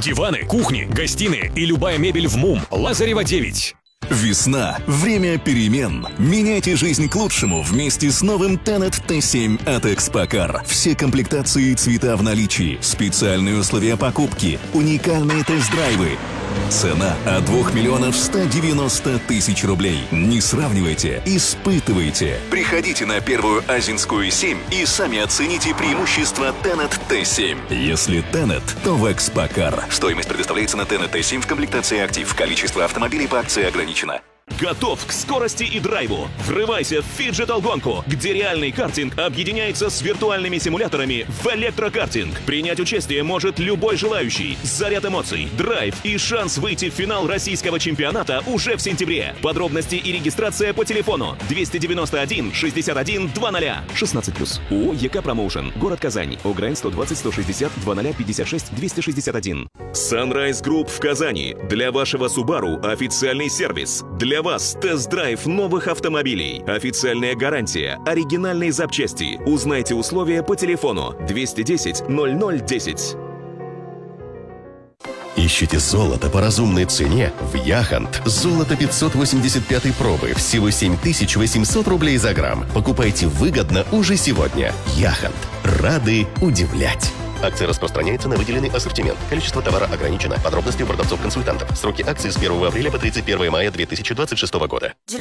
Диваны, кухни, гостиные и любая мебель в МУМ. Лазарева 9. Весна. Время перемен. Меняйте жизнь к лучшему вместе с новым Tenet T7 от Экспокар. Все комплектации и цвета в наличии. Специальные условия покупки. Уникальные тест-драйвы. Цена от 2 миллионов 190 тысяч рублей. Не сравнивайте, испытывайте. Приходите на Первую Азинскую 7 и сами оцените преимущества Tenet T7. Если Tenet, то в Экспокар. Стоимость предоставляется на Tenet T7 в комплектации актив. Количество автомобилей по акции ограничено. Готов к скорости и драйву? Врывайся в фиджитал-гонку, где реальный картинг объединяется с виртуальными симуляторами в электрокартинг. Принять участие может любой желающий. Заряд эмоций, драйв и шанс выйти в финал российского чемпионата уже в сентябре. Подробности и регистрация по телефону 291 61 20 16+. ООО ЕК Промоушен. Город Казань. ОГРН 120 160 20 56 261. Sunrise Group в Казани. Для вашего Subaru официальный сервис. Для вас тест-драйв новых автомобилей. Официальная гарантия. Оригинальные запчасти. Узнайте условия по телефону 210 0010. Ищите золото по разумной цене? В Яхант. Золото 585 пробы. Всего 7800 рублей за грамм. Покупайте выгодно уже сегодня. Яхант. Рады удивлять. Акция распространяется на выделенный ассортимент. Количество товара ограничено. Подробности у продавцов-консультантов. Сроки акции с 1 апреля по 31 мая 2026 года.